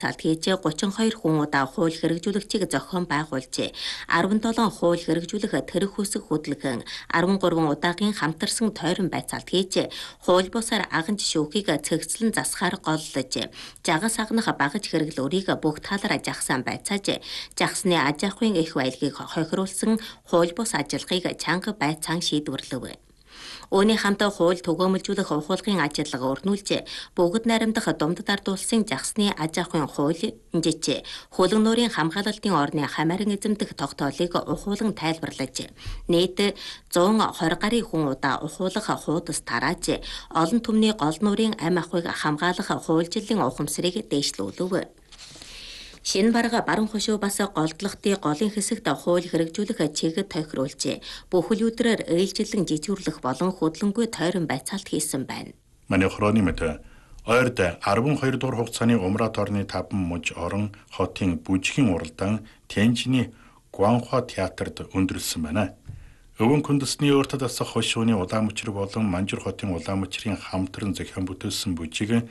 талд хийжээ 32 хүн удаа хууль хэрэгжүүлэгчийг зохион байгуулжээ. 17 хууль хэрэгжүүлэх тэрэг хүсэг хөдөлгөөн 13 удаагийн хамтарсан тойрон байцаалт хийжээ. Хууль бусаар аган жишүүхийг цэгцлэн засахаар голложээ. Жагас агнах багаж хэрэглүүрийг бүх талаараа жагсаан байцаажээ. Жагсны аж ахуйн их баялагийг хохируулсан хууль бус ажиллагыг чанга байцаан шийдвэрлэв. Үүний хамт хууль түгээмэлжүүлэх ухуулгын ажиллагаа өрнүүлжээ. Бүгд найрамдах Думдад ард улсын жагсны аж ахуйн хууль жижээ. Хөлөг нуурын хамгаалалтын орны хамааран эзэмдэх тогтоолыг ухуулан тайлбарлажээ. Нийт 120 гаруй хүн удаа ухуулах хуудас тараажээ. Олон түмний гол нуурын амь ахуйг хамгаалах хуульчлалын ухамсарыг дээшлүүлв. Шинэ барга баруун хошуу бас голдлохтын голын хэсэгт хууль хэрэгжүүлэх чиглэл тохируулжээ. Бүхэл өдрөөр ээлжлэн жижүүрлэх болон хөдлөнгүй тойрон байцаалт хийсэн байна. Манай хорооны мэт ойрд 12 дугаар хугацааны Умрат орны 5 муж орон хотын бүжгийн уралдаан Тянжны Гуанхуа театрт өндөрлсөн байна. Өвөн күндэсний өөртөд асах хошууны Улаанмөчир болон Манжур хотын Улаанмөчрийн хамтран зохион бүтээсэн бүжиг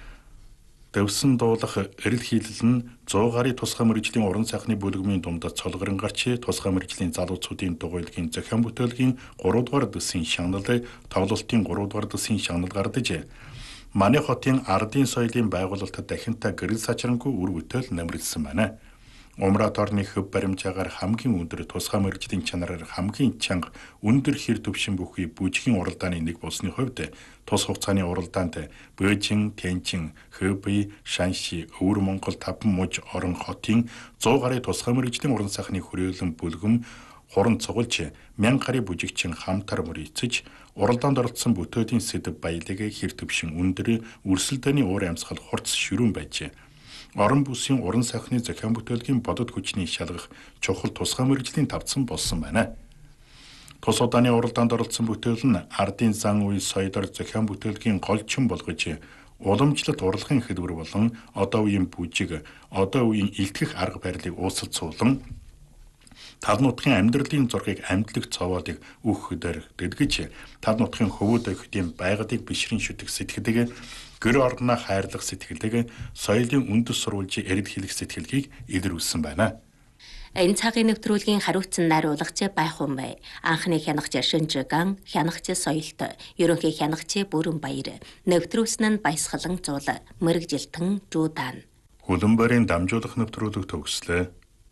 Дэвсэн дуулах эрэл хийлэл нь 100 гаруй тусгай мэргэжлийн уран сайхны бүлгмийн дундад цолгорон гарч тусгай мэргэжлийн залуучуудын дугуйлгийн зохион бүтээлгийн 3 дугаар дэсийн шагнал тоглолтын 3 дугаар дэсийн шагнал гардаж манай хотын ардын соёлын байгуулалтад дахинтаа гэрэл сачрангүй үр бүтээл нэмэгдсэн байна. Умрат орны хөв баримжаагаар хамгийн өндөр тусгай мэргэжлийн чанараар хамгийн чанга өндөр хэр төвшин бүхий бүжгийн уралдааны нэг болсны хувьд тус хугацааны уралдаанд Бээжин, Тянжин, Хэбэй, Шанши, Өвөр Монгол 5 муж орон хотын 100 гаруй тусгай мэргэжлийн уран сайхны хүрээлэн бүлгэм хуран цугулж 1000 гаруй бүжигчин хамтар мөрийцэж уралдаанд оролцсон бүтээлийн сэдэв баялаг хэр төвшин өндөр өрсөлдөөний уур амьсгал хурц ширүүн байжээ. Орон бүсийн уран сайхны зохион бүтээлгийн бодод хүчний шалгах чухал тусгай мэргэжлийн тавцсан болсон байна. Тус удааны уралдаанд оролцсон бүтээл нь ардын зан үе соёлоор зохион бүтээлгийн голчин болгож уламжлалт урлагийн хэлбэр болон одоо үеийн бүжиг, одоо үеийн илтгэх арга барилыг уусалцуулан тал нутгийн амьдралын зургийг амьдлаг цовоодыг өөх хөдөр дэдгэж тал нутгийн хөвөд охидын байгалыг бишрэн шүтэх сэтгэлийг гэр орноо хайрлах сэтгэлийг соёлын үндэс сурвалжийн эрэл хэлэх сэтгэлгийг илрүүлсэн байна. Энэ цагийн нэвтрүүлгийн хариуцсан найруулгач Байхун бай. Анхны хянагч Шинжиган, хянагч Соёлт, ерөнхий хянагч Бүрэн Баяр. Нэвтрүүлсэн нь Баясгалан Зуул, Мэргэжилтэн Жуудан. Хөлбөмбөрийн дамжуулах нэвтрүүлэг төгслөө.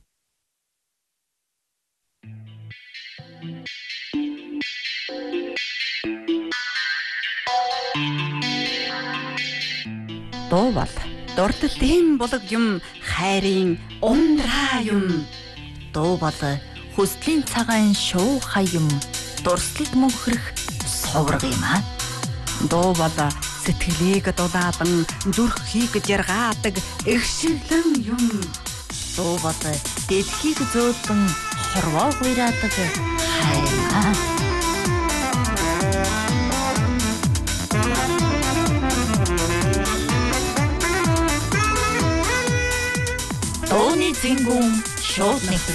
Дуу бол дурддын булаг юм, хайрын ундраа юм. Дуу бол хүслийн цагаан шуухай юм, дурслыг мөнхрөх сувраг юм аа. Дуу бол сэтгэлийг дулаадан зүрхийг жаргаадаг эгшиглэн юм. Дуу бол дэлхийг зөөлөн хорвоо гуйраадаг хайр аа. Дууны зингүүн шууд